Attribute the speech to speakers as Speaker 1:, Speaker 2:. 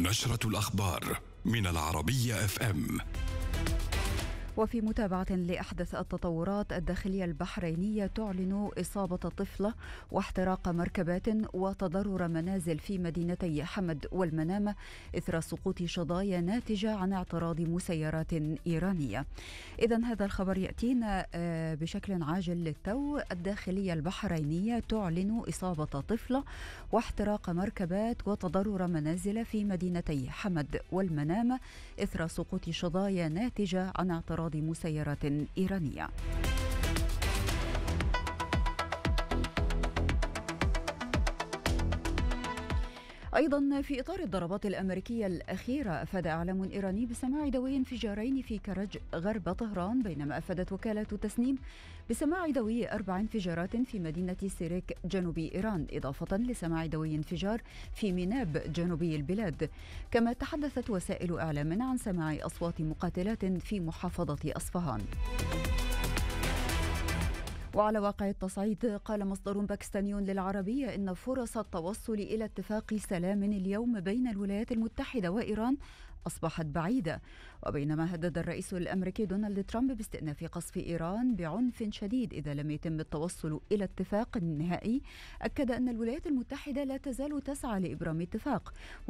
Speaker 1: نشرة الأخبار من العربية FM.
Speaker 2: وفي متابعة لأحدث التطورات، الداخلية البحرينية تعلن إصابة طفلة واحتراق مركبات وتضرر منازل في مدينتي حمد والمنامة إثر سقوط شظايا ناتجة عن اعتراض مسيرات إيرانية. إذن هذا الخبر يأتينا بشكل عاجل للتو. الداخلية البحرينية تعلن إصابة طفلة واحتراق مركبات وتضرر منازل في مدينتي حمد والمنامة إثر سقوط شظايا ناتجة عن اعتراض مسيرات إيرانية. أيضا في إطار الضربات الأمريكية الأخيرة، أفاد إعلام إيراني بسماع دوي انفجارين في كرج غرب طهران، بينما أفادت وكالة تسنيم بسماع دوي 4 انفجارات في مدينة سيريك جنوبي إيران، إضافة لسماع دوي انفجار في ميناب جنوبي البلاد. كما تحدثت وسائل إعلام عن سماع أصوات مقاتلات في محافظة أصفهان. وعلى واقع التصعيد، قال مصدر باكستاني للعربية إن فرص التوصل إلى اتفاق سلام اليوم بين الولايات المتحدة وإيران أصبحت بعيدة. وبينما هدد الرئيس الأمريكي دونالد ترامب باستئناف قصف إيران بعنف شديد إذا لم يتم التوصل إلى اتفاق نهائي، أكد أن الولايات المتحدة لا تزال تسعى لإبرام اتفاق.